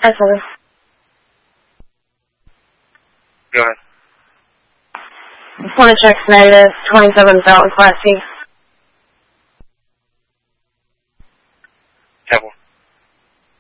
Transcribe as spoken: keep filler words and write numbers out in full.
That's all. Go ahead. Just want to check negative, twenty-seven thousand Class C.